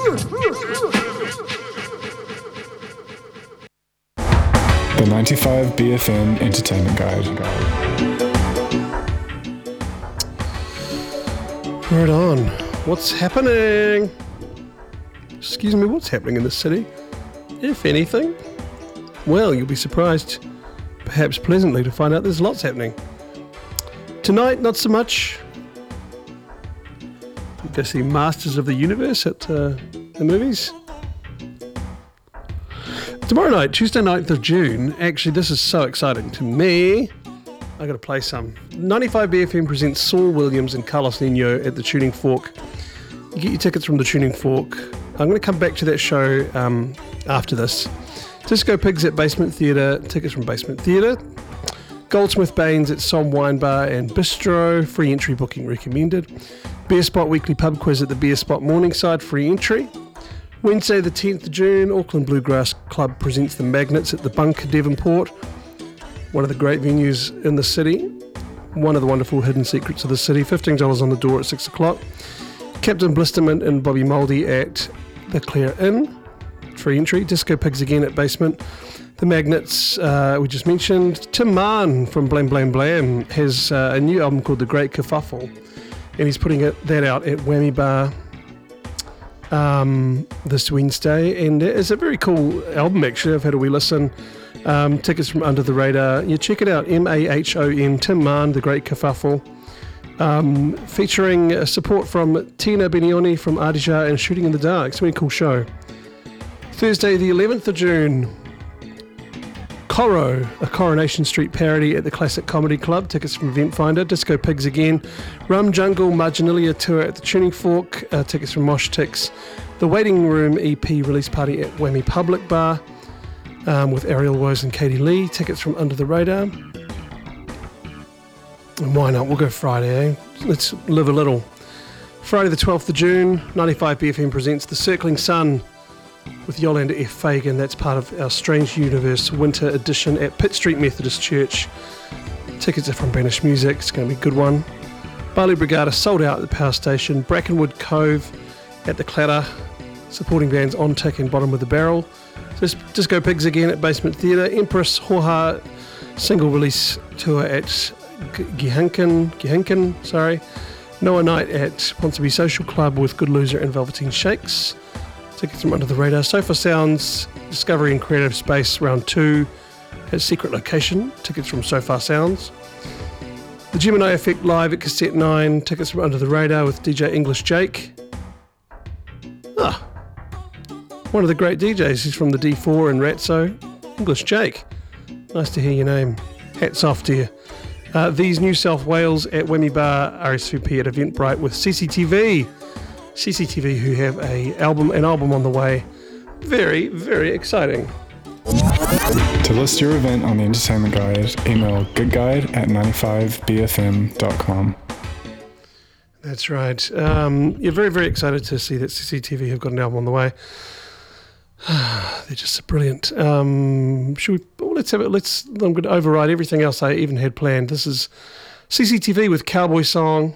The 95BFM Entertainment Guide. Right on. What's happening? Excuse me, what's happening in the city? If anything. Well, you'll be surprised, perhaps pleasantly, to find out there's lots happening. Tonight, not so much. You go see Masters of the Universe at the movies. Tomorrow night, Tuesday 9th of June, actually this is so exciting to me, I got to play some. 95BFM presents Saul Williams and Carlos Nino at the Tuning Fork. You get your tickets from the Tuning Fork. I'm going to come back to that show after this. Disco Pigs at Basement Theatre, tickets from Basement Theatre. Goldsmith Baines at Som Wine Bar and Bistro, free entry booking recommended. Beer Spot Weekly Pub Quiz at the Beer Spot Morningside, free entry. Wednesday the 10th of June, Auckland Bluegrass Club presents the Magnets at the Bunker, Devonport. One of the great venues in the city. One of the wonderful hidden secrets of the city. $15 on the door at 6 o'clock. Captain Blisterman and Bobby Mouldy at the Clare Inn. Free entry. Disco Pigs again at Basement. The Magnets, we just mentioned. Tim Mann from Blam Blam Blam has a new album called The Great Kerfuffle. And he's putting that out at Whammy Bar this Wednesday, and it's a very cool album actually. I've had a wee listen. Tickets from Under the Radar. You check it out, MAHON, Tim Mann, The Great Kerfuffle, featuring support from Tina Benioni from Ardija and Shooting in the Dark. It's a really cool show. Thursday the 11th of June, Coro, a Coronation Street parody at the Classic Comedy Club. Tickets from Event Finder. Disco Pigs again. Rum Jungle Marginalia tour at the Tuning Fork. Tickets from Mosh Tix. The Waiting Room EP release party at Whammy Public Bar with Ariel Woes and Katie Lee. Tickets from Under the Radar. And why not? We'll go Friday, eh? Let's live a little. Friday the 12th of June, 95BFM presents The Circling Sun with Yolanda F. Fagan. That's part of our Strange Universe Winter Edition at Pitt Street Methodist Church. Tickets are from Banish Music. It's going to be a good one. Barley Brigada sold out at the Power Station. Brackenwood Cove at the Clatter. Supporting bands On Tick and Bottom of the Barrel. Disco Pigs again at Basement Theatre. Empress Hoha single release tour at Gihankin. Noah Night at Ponsonby Social Club with Good Loser and Velveteen Shakes. Tickets from Under the Radar. Sofa Sounds, Discovery and Creative Space, Round 2 at Secret Location. Tickets from So Far Sounds. The Gemini Effect live at Cassette 9. Tickets from Under the Radar with DJ English Jake. One of the great DJs. He's from the D4 and Ratso. English Jake. Nice to hear your name. Hats off to you. These New South Wales at Whammy Bar, RSVP at Eventbrite with CCTV. CCTV, who have an album on the way. Very, very exciting. To list your event on the Entertainment Guide, email goodguide@95bfm.com. That's right. You're very, very excited to see that CCTV have got an album on the way. They're just brilliant. Let's have it. I'm going to override everything else I even had planned. This is CCTV with Cowboy Song.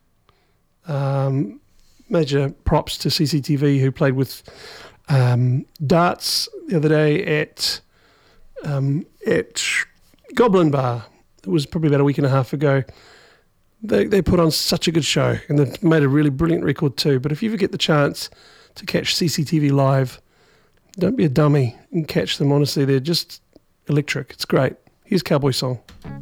Major props to CCTV, who played with Darts the other day at Goblin Bar. It was probably about a week and a half ago. They put on such a good show, and they've made a really brilliant record too. But if you ever get the chance to catch CCTV live, don't be a dummy and catch them. Honestly, they're just electric. It's great. Here's Cowboy Song.